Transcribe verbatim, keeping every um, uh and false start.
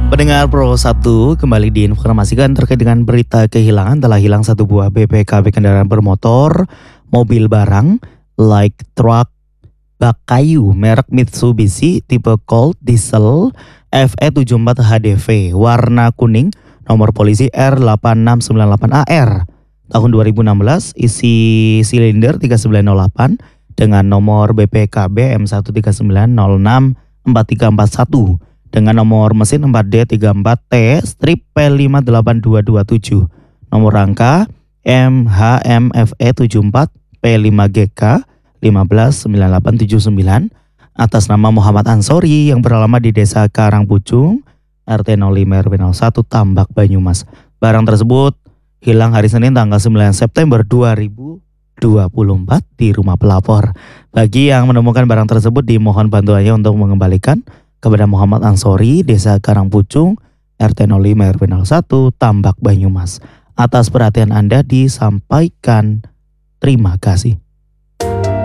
Pendengar Pro satu kembali diinformasikan terkait dengan berita kehilangan. Telah hilang satu buah B P K B kendaraan bermotor, mobil barang, light truck, bak kayu merek Mitsubishi tipe Colt diesel F E tujuh empat H D V warna kuning, nomor polisi R delapan enam sembilan delapan A R tahun dua ribu enam belas, isi silinder tiga sembilan nol delapan dengan nomor B P K B M satu tiga sembilan nol enam empat tiga empat satu dengan nomor mesin empat D tiga empat T strip P lima delapan dua dua tujuh, nomor rangka M H M F E tujuh empat P lima G K lima belas sembilan delapan tujuh sembilan atas nama Muhammad Ansori yang beralamat di Desa Karangpucung R T nol lima R W nol satu Tambak Banyumas. Barang tersebut hilang hari Senin tanggal sembilan September dua ribu dua puluh empat di rumah pelapor. Bagi yang menemukan barang tersebut dimohon bantuannya untuk mengembalikan kepada Muhammad Ansori, Desa Karangpucung, R T nol lima R W nol satu, Tambak Banyumas. Atas perhatian Anda disampaikan terima kasih.